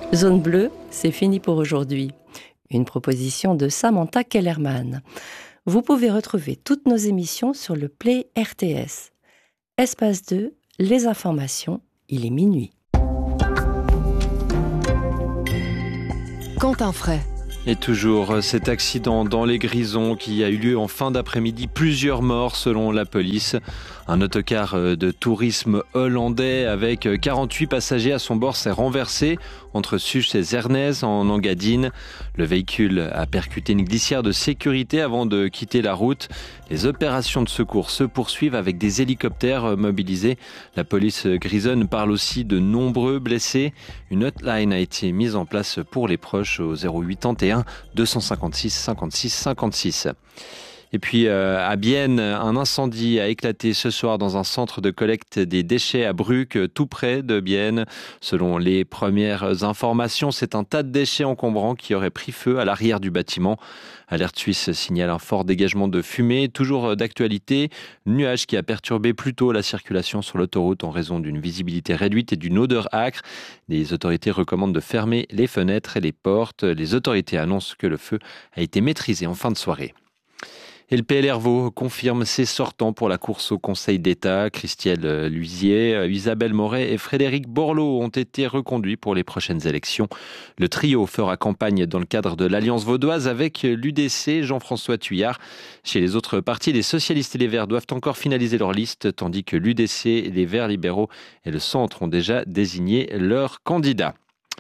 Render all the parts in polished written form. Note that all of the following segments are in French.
Zone bleue, c'est fini pour aujourd'hui. Une proposition de Samantha Kellerman. Vous pouvez retrouver toutes nos émissions sur le Play RTS. Espace 2, les informations, il est minuit. Quentin Fray. Et toujours cet accident dans les Grisons qui a eu lieu en fin d'après-midi. Plusieurs morts selon la police. Un autocar de tourisme hollandais avec 48 passagers à son bord s'est renversé entre Suches et Zernez en Engadine. Le véhicule a percuté une glissière de sécurité avant de quitter la route. Les opérations de secours se poursuivent avec des hélicoptères mobilisés. La police grisonne parle aussi de nombreux blessés. Une hotline a été mise en place pour les proches au 0881 256 56 56. Et puis à Bienne, un incendie a éclaté ce soir dans un centre de collecte des déchets à Bruck, tout près de Bienne. Selon les premières informations, c'est un tas de déchets encombrants qui aurait pris feu à l'arrière du bâtiment. Alerte Suisse signale un fort dégagement de fumée, toujours d'actualité. Nuage qui a perturbé plutôt la circulation sur l'autoroute en raison d'une visibilité réduite et d'une odeur âcre. Les autorités recommandent de fermer les fenêtres et les portes. Les autorités annoncent que le feu a été maîtrisé en fin de soirée. Et le PLR Vaud confirme ses sortants pour la course au Conseil d'État. Christielle Luisier, Isabelle Moret et Frédéric Borloo ont été reconduits pour les prochaines élections. Le trio fera campagne dans le cadre de l'Alliance vaudoise avec l'UDC, Jean-François Thuillard. Chez les autres partis, les socialistes et les Verts doivent encore finaliser leur liste, tandis que l'UDC, les Verts libéraux et le Centre ont déjà désigné leurs candidats.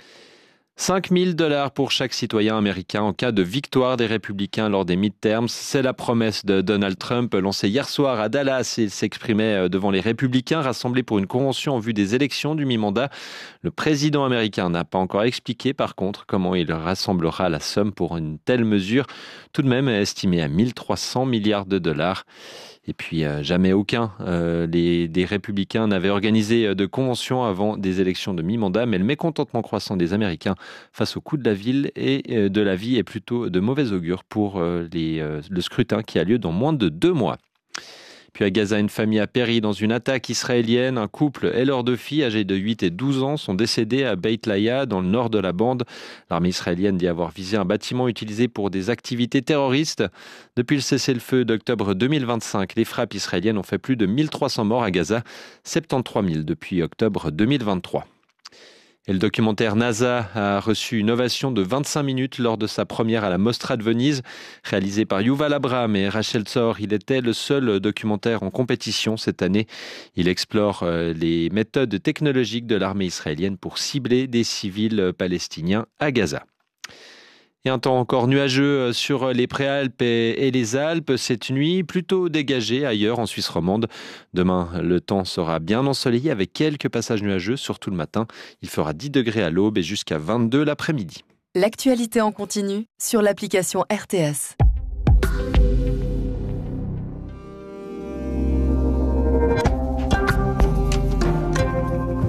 5 000 $ pour chaque citoyen américain en cas de victoire des républicains lors des midterms. C'est la promesse de Donald Trump lancée hier soir à Dallas. Il s'exprimait devant les républicains rassemblés pour une convention en vue des élections du mi-mandat. Le président américain n'a pas encore expliqué par contre comment il rassemblera la somme pour une telle mesure, tout de même estimée à 1 300 milliards de dollars. Et puis jamais aucun des républicains n'avait organisé de convention avant des élections de mi-mandat, mais le mécontentement croissant des Américains face au coût de la ville et de la vie est plutôt de mauvais augure pour le scrutin qui a lieu dans moins de 2 mois. Puis à Gaza, une famille a péri dans une attaque israélienne. Un couple et leurs 2 filles, âgées de 8 et 12 ans, sont décédés à Beit Laïa, dans le nord de la bande. L'armée israélienne dit avoir visé un bâtiment utilisé pour des activités terroristes. Depuis le cessez-le-feu d'octobre 2025, les frappes israéliennes ont fait plus de 1300 morts à Gaza, 73 000 depuis octobre 2023. Et le documentaire NASA a reçu une ovation de 25 minutes lors de sa première à la Mostra de Venise. Réalisé par Yuval Abraham et Rachel Tzor, il était le seul documentaire en compétition cette année. Il explore les méthodes technologiques de l'armée israélienne pour cibler des civils palestiniens à Gaza. Et un temps encore nuageux sur les Préalpes et les Alpes cette nuit, plutôt dégagé ailleurs en Suisse romande. Demain, le temps sera bien ensoleillé avec quelques passages nuageux, surtout le matin. Il fera 10 degrés à l'aube et jusqu'à 22 l'après-midi. L'actualité en continu sur l'application RTS.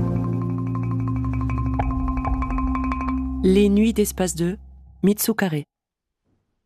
Les nuits d'Espace 2, Mitsu Carré.